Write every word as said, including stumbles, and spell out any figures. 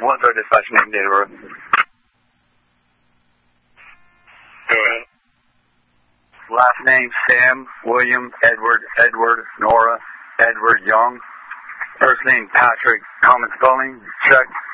One third dispatch name, date of birth. Go ahead. Last name, Sam, William, Edward, Edward, Nora, Edward Young. First name, Patrick. Common spelling, check.